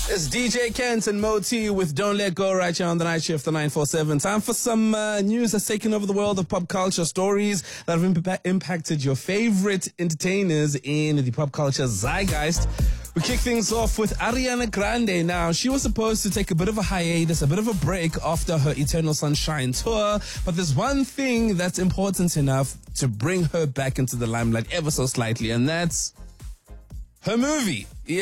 It's DJ Kent and Mo T with Don't Let Go right here on the night shift, the 947. Time for some news that's taken over the world of pop culture, stories that have impacted your favorite entertainers in the pop culture zeitgeist. We kick things off with Ariana Grande. Now, she was supposed to take a bit of a hiatus, a bit of a break after her Eternal Sunshine tour, but there's one thing that's important enough to bring her back into the limelight ever so slightly, and that's her movie.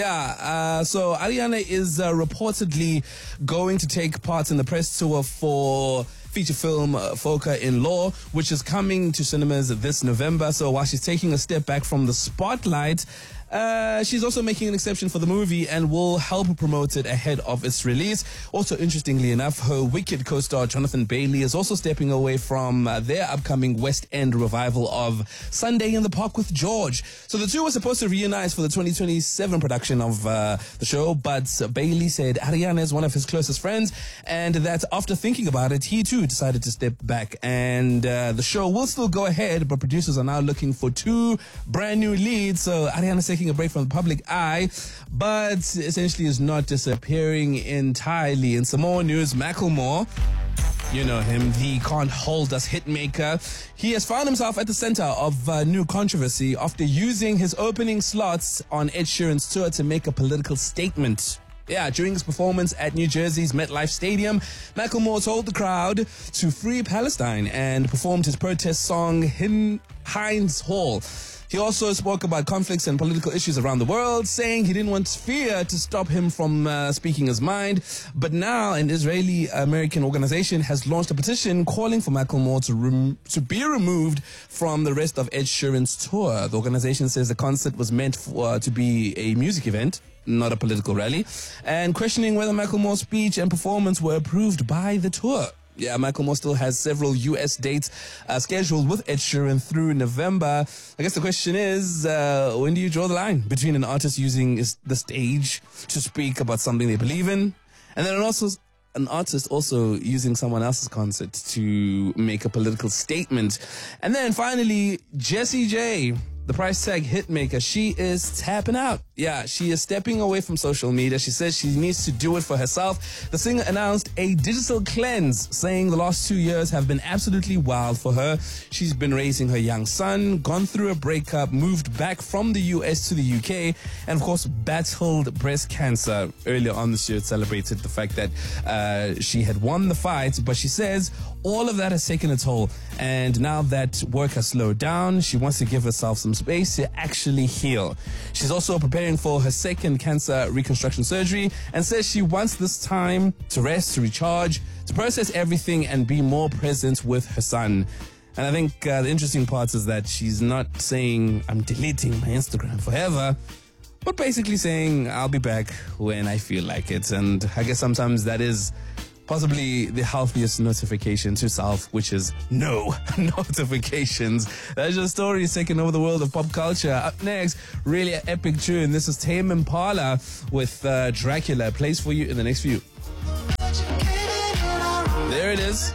So Ariana is reportedly going to take part in the press tour for feature film Foca in Law, which is coming to cinemas this November. So while she's taking a step back from the spotlight, she's also making an exception for the movie and will help promote it ahead of its release. Also, interestingly enough, her Wicked co-star Jonathan Bailey is also stepping away from their upcoming West End revival of Sunday in the Park with George. So the two were supposed to reunite for the 2027 production of the show, but Bailey said Ariana is one of his closest friends, and that after thinking about it, he too decided to step back. And the show will still go ahead, but producers are now looking for two brand new leads. So Ariana's taking a break from the public eye, but essentially is not disappearing entirely. In some more news, Macklemore, you know him, the Can't Hold Us hitmaker. He has found himself at the center of new controversy after using his opening slots on Ed Sheeran's tour to make a political statement. During his performance at New Jersey's MetLife Stadium, Macklemore told the crowd to free Palestine and performed his protest song Heinz Hall. He also spoke about conflicts and political issues around the world, saying he didn't want fear to stop him from speaking his mind. But now an Israeli-American organization has launched a petition calling for Macklemore to be removed from the rest of Ed Sheeran's tour. The organization says the concert was meant to be a music event, not a political rally, and questioning whether Macklemore's speech and performance were approved by the tour. Macklemore still has several US dates scheduled with Ed Sheeran through November. I guess the question is, when do you draw the line between an artist using the stage to speak about something they believe in, and then an artist also using someone else's concert to make a political statement? And then finally, Jessie J, the price tag hitmaker, she is tapping out. She is stepping away from social media. She says she needs to do it for herself. The singer announced a digital cleanse, saying the last 2 years have been absolutely wild for her. She's been raising her young son, gone through a breakup, moved back from the US to the UK, and of course battled breast cancer. Earlier on this year, it celebrated the fact that she had won the fight, but she says all of that has taken a toll, and now that work has slowed down, she wants to give herself some space to actually heal. She's also preparing for her second cancer reconstruction surgery and says she wants this time to rest, to recharge, to process everything and be more present with her son. And I think the interesting part is that she's not saying I'm deleting my Instagram forever, but basically saying I'll be back when I feel like it. And I guess sometimes that is possibly the healthiest notification to self, which is no notifications. That's your story taking over the world of pop culture. Up next, really an epic tune. This is Tame Impala with Dracula. Plays for you in the next few. There it is.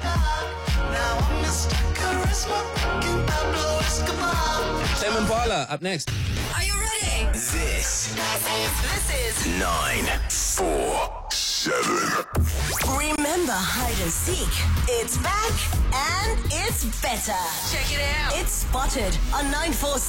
Tame Impala up next. Are you ready? This is 947. Remember Hide and Seek. It's back and it's better. Check it out. It's Spotted on 947.